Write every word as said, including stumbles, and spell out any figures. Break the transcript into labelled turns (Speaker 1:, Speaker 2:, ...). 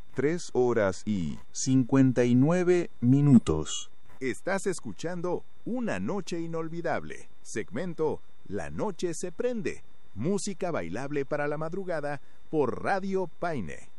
Speaker 1: tres horas y cincuenta y nueve minutos.
Speaker 2: Estás escuchando Una Noche Inolvidable, segmento La Noche se Prende, música bailable para la madrugada por Radio Paine.